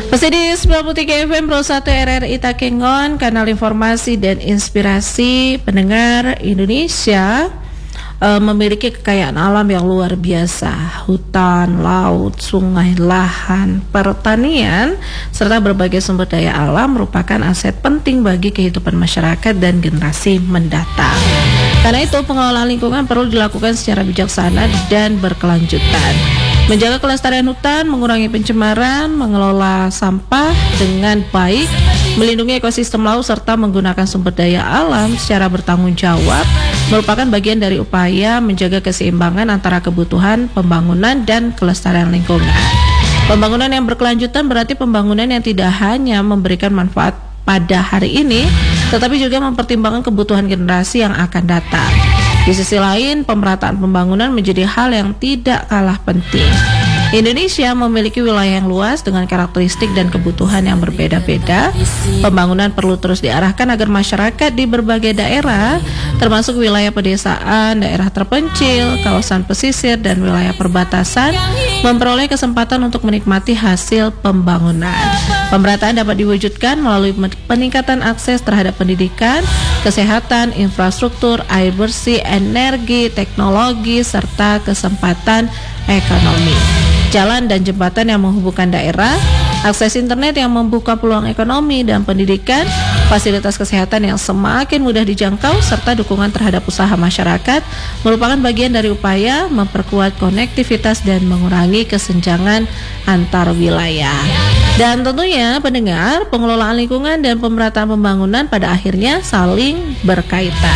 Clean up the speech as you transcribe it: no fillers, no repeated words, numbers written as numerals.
Masih di 93 FM Pro 1 RRI Takengon, kanal informasi dan inspirasi pendengar Indonesia. Memiliki kekayaan alam yang luar biasa, hutan, laut, sungai, lahan, pertanian, serta berbagai sumber daya alam merupakan aset penting bagi kehidupan masyarakat dan generasi mendatang. Karena itu pengelolaan lingkungan perlu dilakukan secara bijaksana dan berkelanjutan. Menjaga kelestarian hutan, mengurangi pencemaran, mengelola sampah dengan baik, melindungi ekosistem laut serta menggunakan sumber daya alam secara bertanggung jawab merupakan bagian dari upaya menjaga keseimbangan antara kebutuhan pembangunan dan kelestarian lingkungan. Pembangunan yang berkelanjutan berarti pembangunan yang tidak hanya memberikan manfaat pada hari ini, tetapi juga mempertimbangkan kebutuhan generasi yang akan datang. Di sisi lain, pemerataan pembangunan menjadi hal yang tidak kalah penting. Indonesia memiliki wilayah yang luas dengan karakteristik dan kebutuhan yang berbeda-beda. Pembangunan perlu terus diarahkan agar masyarakat di berbagai daerah, termasuk wilayah pedesaan, daerah terpencil, kawasan pesisir, dan wilayah perbatasan, memperoleh kesempatan untuk menikmati hasil pembangunan. Pemerataan dapat diwujudkan melalui peningkatan akses terhadap pendidikan, kesehatan, infrastruktur, air bersih, energi, teknologi, serta kesempatan ekonomi. Jalan dan jembatan yang menghubungkan daerah, akses internet yang membuka peluang ekonomi dan pendidikan, fasilitas kesehatan yang semakin mudah dijangkau, serta dukungan terhadap usaha masyarakat merupakan bagian dari upaya memperkuat konektivitas dan mengurangi kesenjangan antar wilayah. Dan tentunya pendengar, pengelolaan lingkungan dan pemerataan pembangunan pada akhirnya saling berkaitan.